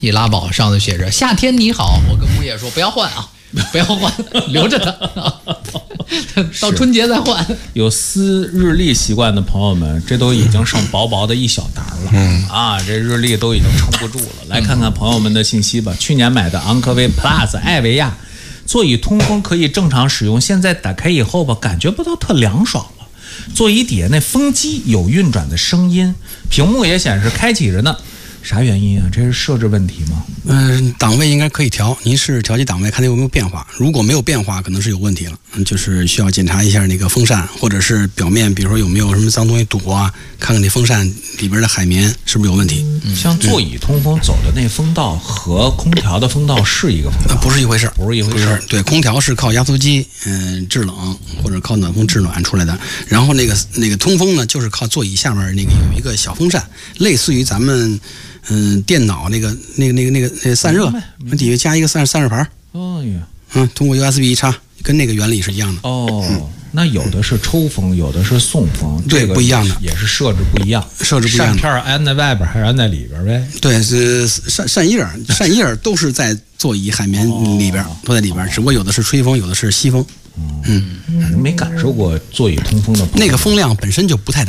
易拉宝上头写着夏天你好，我跟物业说不要换啊，不要换，留着它，到春节再换。 有撕日历习惯的朋友们，这都已经剩薄薄的一小沓了。这日历都已经撑不住了。来看看朋友们的信息吧。去年买的昂科威 Plus 艾维亚，座椅通风可以正常使用，现在打开以后吧，感觉不到特凉爽了。座椅底下那风机有运转的声音，屏幕也显示开启着呢。啥原因啊？这是设置问题吗？ 档位应该可以调，您是调节档位，看它有没有变化。如果没有变化，可能是有问题了，就是需要检查一下那个风扇，或者是表面，比如说有没有什么脏东西堵啊，看看那风扇里边的海绵是不是有问题。 像座椅通风走的那风道和空调的风道是一个风道？ 不是一回事， 不是一回事。 对，空调是靠压缩机制冷或者靠暖风制暖出来的，然后那个通风呢，就是靠座椅下面那个有一个小风扇，类似于咱们电脑那个散热，底下加一个散热盘。 哦呀， 通过 USB 一插，跟那个原理是一样的。 那有的是抽风，有的是送风， 对，不一样的， 也是设置不一样。扇片安在外边还是安在里边呗？对， 扇叶都是在座椅海绵里边，都在里边，只不过有的是吹风，有的是吸风。 没感受过座椅通风的， 那个风量本身就不太大。